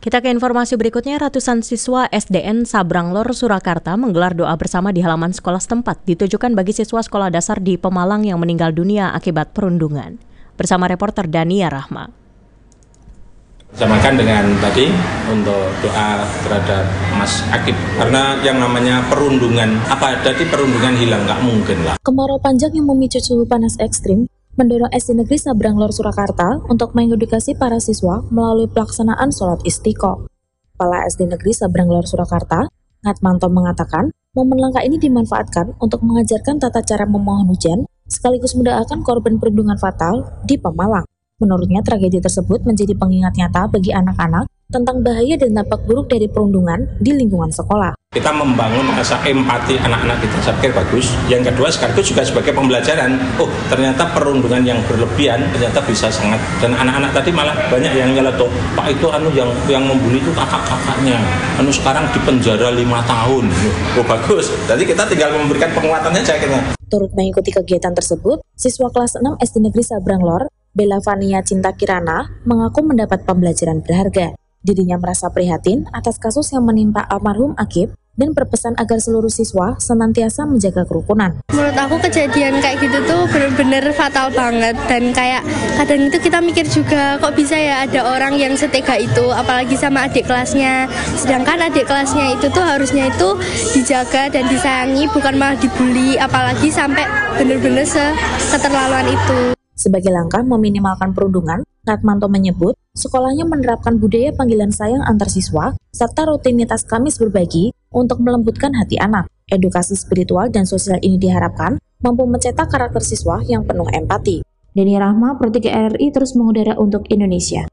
Kita ke informasi berikutnya, ratusan siswa SDN Sabranglor, Surakarta menggelar doa bersama di halaman sekolah setempat ditujukan bagi siswa sekolah dasar di Pemalang yang meninggal dunia akibat perundungan. Bersama reporter Dania Rahma. Samakan dengan tadi untuk doa terhadap Mas Akib, karena yang namanya perundungan, apa tadi perundungan hilang, nggak mungkin lah. Kemarau panjang yang memicu suhu panas ekstrim mendorong SD Negeri Sabranglor Surakarta untuk mengedukasi para siswa melalui pelaksanaan sholat istiqo. Kepala SD Negeri Sabranglor Surakarta, Ngatmanto mengatakan, momen langka ini dimanfaatkan untuk mengajarkan tata cara memohon hujan sekaligus mendoakan korban perundungan fatal di Pemalang. Menurutnya, tragedi tersebut menjadi pengingat nyata bagi anak-anak tentang bahaya dan dampak buruk dari perundungan di lingkungan sekolah. Kita membangun rasa empati anak-anak kita, saya pikir bagus. Yang kedua, sekaligus juga sebagai pembelajaran. Oh, ternyata perundungan yang berlebihan ternyata bisa sangat. Dan anak-anak tadi malah banyak yang nyeletuk, Pak itu yang membuli itu kakak-kakaknya. Sekarang di penjara 5 tahun. Oh, bagus. Jadi kita tinggal memberikan penguatannya saja kayaknya. Turut mengikuti kegiatan tersebut, siswa kelas 6 SD Negeri Sabranglor, Bella Vania Cinta Kirana, mengaku mendapat pembelajaran berharga. Dirinya merasa prihatin atas kasus yang menimpa almarhum Akib dan berpesan agar seluruh siswa senantiasa menjaga kerukunan. Menurut aku kejadian kayak gitu tuh benar-benar fatal banget, dan kayak kadang itu kita mikir juga kok bisa ya ada orang yang setega itu, apalagi sama adik kelasnya. Sedangkan adik kelasnya itu tuh harusnya itu dijaga dan disayangi, bukan malah dibully, apalagi sampai benar-benar keterlaluan itu. Sebagai langkah meminimalkan perundungan, Ngatmanto menyebut sekolahnya menerapkan budaya panggilan sayang antar siswa serta rutinitas Kamis berbagi untuk melembutkan hati anak. Edukasi spiritual dan sosial ini diharapkan mampu mencetak karakter siswa yang penuh empati. Dania Rahma, Pro 3 RRI terus mengudara untuk Indonesia.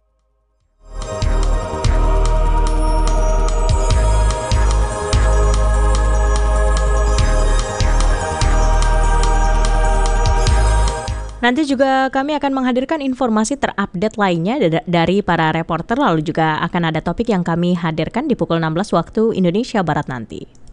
Nanti juga kami akan menghadirkan informasi terupdate lainnya dari para reporter, lalu juga akan ada topik yang kami hadirkan di pukul 16 waktu Indonesia Barat nanti.